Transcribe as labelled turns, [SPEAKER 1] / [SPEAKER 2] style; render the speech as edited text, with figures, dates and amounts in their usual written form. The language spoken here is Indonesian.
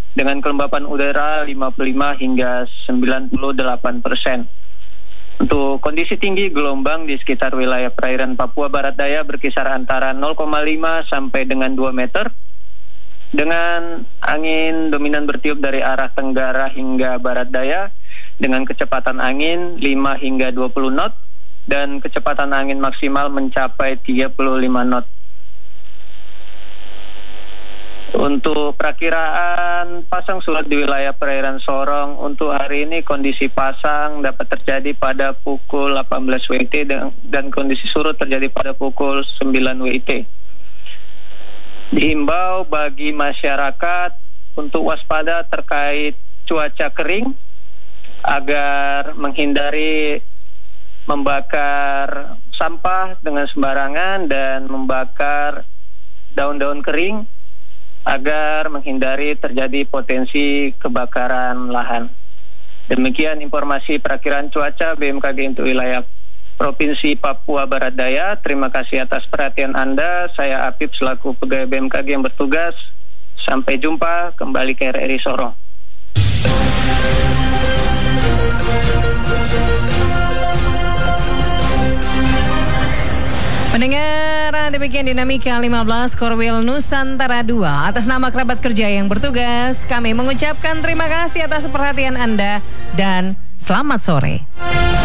[SPEAKER 1] dengan kelembapan udara 55 hingga 98%. Untuk kondisi tinggi gelombang di sekitar wilayah perairan Papua Barat Daya berkisar antara 0,5 sampai dengan 2 meter, dengan angin dominan bertiup dari arah tenggara hingga barat daya dengan kecepatan angin 5 hingga 20 knot dan kecepatan angin maksimal mencapai 35 knot. Untuk perakiraan pasang surut di wilayah perairan Sorong, untuk hari ini kondisi pasang dapat terjadi pada pukul 18 WIT dan kondisi surut terjadi pada pukul 9 WIT. Dihimbau bagi masyarakat untuk waspada terkait cuaca kering agar menghindari membakar sampah dengan sembarangan dan membakar daun-daun kering agar menghindari terjadi potensi kebakaran lahan. Demikian informasi perakiraan cuaca BMKG untuk wilayah Provinsi Papua Barat Daya. Terima kasih atas perhatian Anda. Saya Apip selaku pegawai BMKG yang bertugas. Sampai jumpa kembali ke RRI Sorong.
[SPEAKER 2] Pendengar, demikian dinamika 15 Korwil Nusantara 2. Atas nama kerabat kerja yang bertugas, kami mengucapkan terima kasih atas perhatian Anda dan selamat sore.